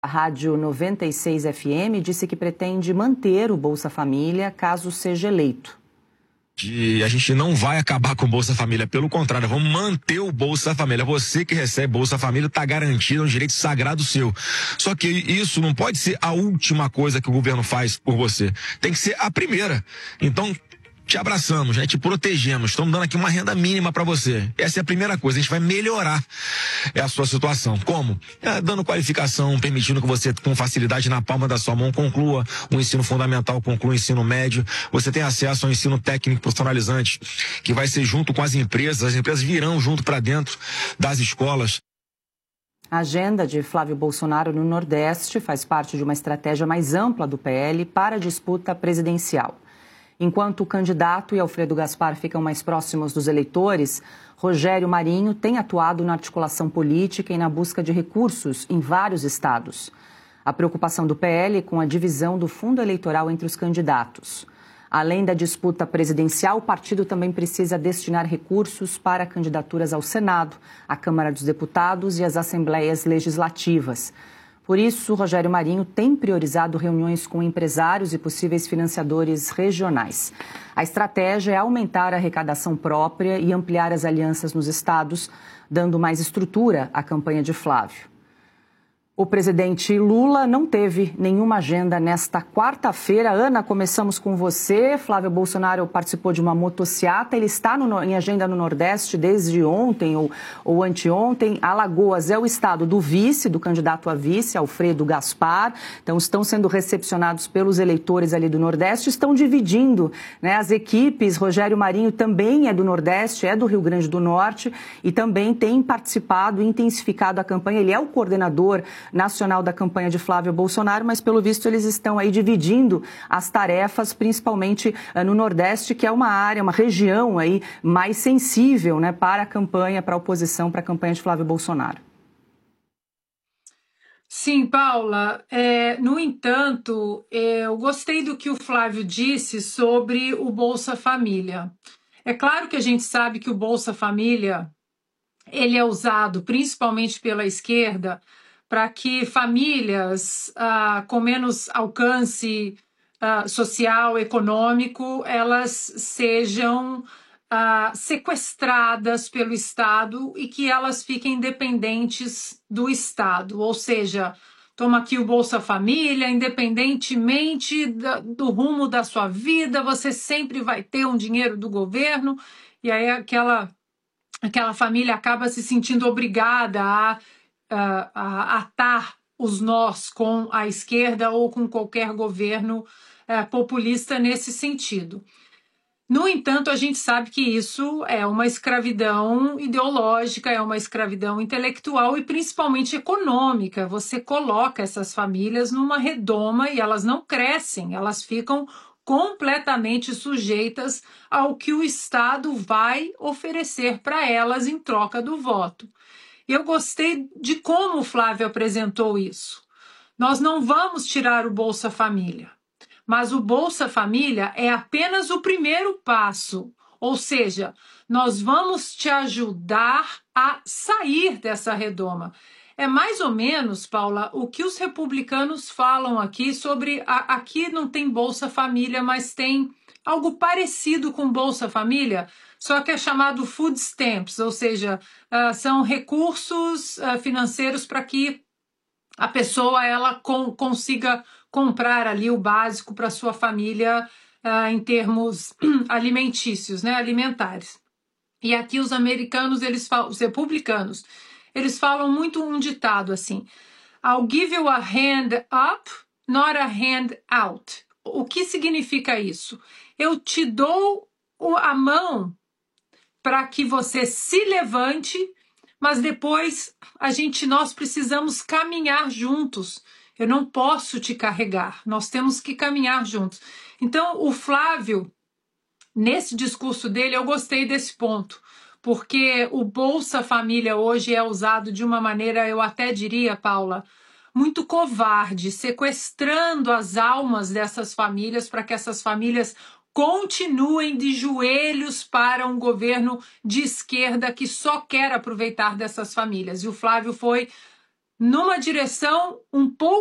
A Rádio 96 FM disse que pretende manter o Bolsa Família caso seja eleito. A gente não vai acabar com o Bolsa Família, pelo contrário, vamos manter o Bolsa Família. Você que recebe Bolsa Família está garantido, é um direito sagrado seu. Só que isso não pode ser a última coisa que o governo faz por você. Tem que ser a primeira. Então, te abraçamos, né? Te protegemos, estamos dando aqui uma renda mínima para você. Essa é a primeira coisa, a gente vai melhorar a sua situação. Como? Dando qualificação, permitindo que você, com facilidade na palma da sua mão, conclua o ensino fundamental, conclua o ensino médio. Você tem acesso ao ensino técnico profissionalizante, que vai ser junto com as empresas virão junto para dentro das escolas. A agenda de Flávio Bolsonaro no Nordeste faz parte de uma estratégia mais ampla do PL para a disputa presidencial. Enquanto o candidato e Alfredo Gaspar ficam mais próximos dos eleitores, Rogério Marinho tem atuado na articulação política e na busca de recursos em vários estados. A preocupação do PL é com a divisão do fundo eleitoral entre os candidatos. Além da disputa presidencial, o partido também precisa destinar recursos para candidaturas ao Senado, à Câmara dos Deputados e às Assembleias Legislativas. Por isso, Rogério Marinho tem priorizado reuniões com empresários e possíveis financiadores regionais. A estratégia é aumentar a arrecadação própria e ampliar as alianças nos estados, dando mais estrutura à campanha de Flávio. O presidente Lula não teve nenhuma agenda nesta quarta-feira. Ana, começamos com você. Flávio Bolsonaro participou de uma motociata. Ele está em agenda no Nordeste desde ontem ou anteontem. Alagoas é o estado do vice, do candidato a vice, Alfredo Gaspar. Então, estão sendo recepcionados pelos eleitores ali do Nordeste. Estão dividindo, né, as equipes. Rogério Marinho também é do Nordeste, é do Rio Grande do Norte e também tem participado e intensificado a campanha. Ele é o coordenador nacional da campanha de Flávio Bolsonaro, mas pelo visto eles estão aí dividindo as tarefas, principalmente no Nordeste, que é uma área, uma região aí mais sensível, né, para a campanha, para a oposição, para a campanha de Flávio Bolsonaro. Sim, Paula. No entanto, eu gostei do que o Flávio disse sobre o Bolsa Família. É claro que a gente sabe que o Bolsa Família ele é usado principalmente pela esquerda para que famílias com menos alcance social, econômico, elas sejam sequestradas pelo Estado e que elas fiquem dependentes do Estado. Ou seja, toma aqui o Bolsa Família, independentemente do rumo da sua vida, você sempre vai ter um dinheiro do governo, e aí aquela família acaba se sentindo obrigada a atar os nós com a esquerda ou com qualquer governo populista nesse sentido. No entanto, a gente sabe que isso é uma escravidão ideológica, é uma escravidão intelectual e principalmente econômica. Você coloca essas famílias numa redoma e elas não crescem, elas ficam completamente sujeitas ao que o Estado vai oferecer para elas em troca do voto. Eu gostei de como o Flávio apresentou isso. Nós não vamos tirar o Bolsa Família, mas o Bolsa Família é apenas o primeiro passo. Ou seja, nós vamos te ajudar a sair dessa redoma. É mais ou menos, Paula, o que os republicanos falam aqui sobre... Aqui não tem Bolsa Família, mas tem algo parecido com Bolsa Família, só que é chamado food stamps, ou seja, são recursos financeiros para que a pessoa ela consiga comprar ali o básico para sua família em termos alimentícios, né, alimentares. E aqui os americanos, os republicanos, eles falam muito um ditado assim: I'll give you a hand up, not a hand out. O que significa isso? Eu te dou a mão para que você se levante, mas depois nós precisamos caminhar juntos. Eu não posso te carregar, nós temos que caminhar juntos. Então, o Flávio, nesse discurso dele, eu gostei desse ponto, porque o Bolsa Família hoje é usado de uma maneira, eu até diria, Paula, muito covarde, sequestrando as almas dessas famílias para que essas famílias continuem de joelhos para um governo de esquerda que só quer aproveitar dessas famílias. E o Flávio foi numa direção um pouco